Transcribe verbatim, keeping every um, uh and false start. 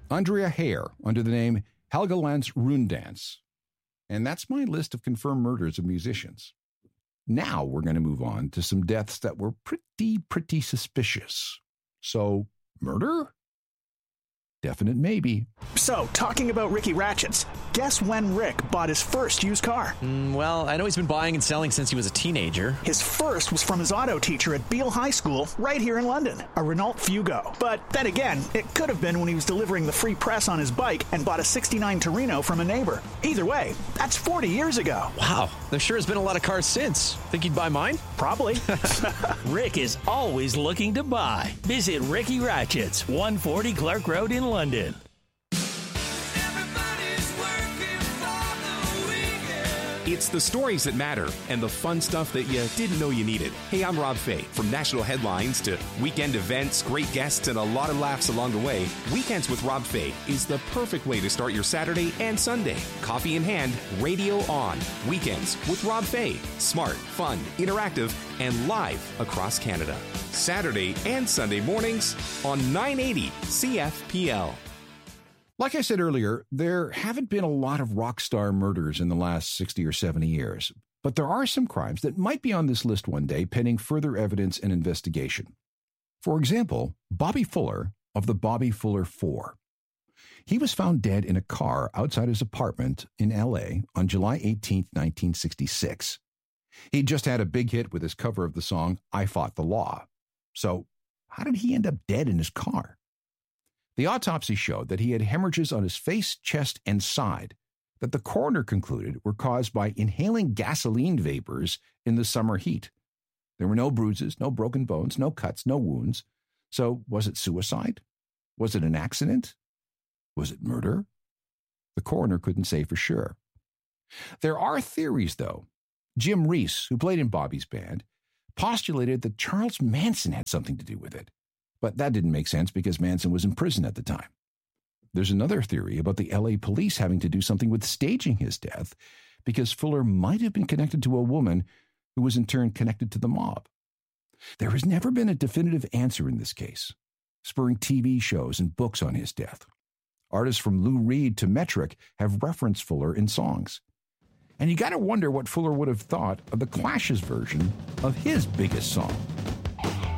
Andrea Hare under the name Helgelands Runedance. And that's my list of confirmed murders of musicians. Now we're going to move on to some deaths that were pretty, pretty suspicious. So, murder? Definite maybe. So, talking about Ricky Ratchets, guess when Rick bought his first used car? Mm, well, I know he's been buying and selling since he was a teenager. His first was from his auto teacher at Beale High School, right here in London, a Renault Fugo. But then again, it could have been when he was delivering the free press on his bike and bought a sixty-nine Torino from a neighbor. Either way, that's forty years ago. Wow, there sure has been a lot of cars since. Think he'd buy mine? Probably. Rick is always looking to buy. Visit Ricky Ratchets, one forty Clark Road in London. It's the stories that matter and the fun stuff that you didn't know you needed. Hey, I'm Rob Fay. From national headlines to weekend events, great guests, and a lot of laughs along the way, Weekends with Rob Fay is the perfect way to start your Saturday and Sunday. Coffee in hand, radio on. Weekends with Rob Fay. Smart, fun, interactive, and live across Canada. Saturday and Sunday mornings on nine eighty C F P L. Like I said earlier, there haven't been a lot of rock star murders in the last sixty or seventy years, but there are some crimes that might be on this list one day pending further evidence and investigation. For example, Bobby Fuller of the Bobby Fuller Four. He was found dead in a car outside his apartment in L A on July eighteenth, nineteen sixty-six. He'd just had a big hit with his cover of the song I Fought the Law. So how did he end up dead in his car? The autopsy showed that he had hemorrhages on his face, chest, and side that the coroner concluded were caused by inhaling gasoline vapors in the summer heat. There were no bruises, no broken bones, no cuts, no wounds. So was it suicide? Was it an accident? Was it murder? The coroner couldn't say for sure. There are theories, though. Jim Reese, who played in Bobby's band, postulated that Charles Manson had something to do with it. But that didn't make sense because Manson was in prison at the time. There's another theory about the L A police having to do something with staging his death because Fuller might have been connected to a woman who was in turn connected to the mob. There has never been a definitive answer in this case, spurring T V shows and books on his death. Artists from Lou Reed to Metric have referenced Fuller in songs. And you got to wonder what Fuller would have thought of the Clash's version of his biggest song.